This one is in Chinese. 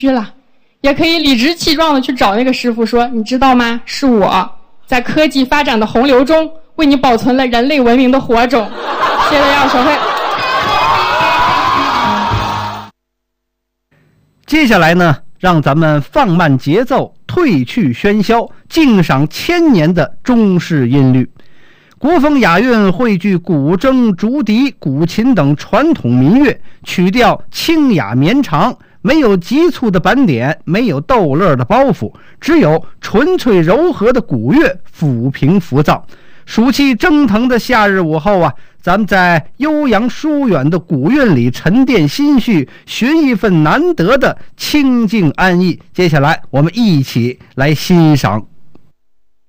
了，也可以理直气壮的去找那个师傅说，你知道吗？是我在科技发展的洪流中为你保存了人类文明的火种。谢谢大家收会。 接下来呢，让咱们放慢节奏，褪去喧嚣，静赏千年的中式音律。国风雅韵汇聚古筝、竹笛、古琴等传统民乐，曲调清雅绵长，没有急促的板点，没有逗乐的包袱，只有纯粹柔和的古乐抚平浮躁。暑气蒸腾的夏日午后啊，咱们在悠扬疏远的古韵里沉淀心绪，寻一份难得的清静安逸。接下来我们一起来欣赏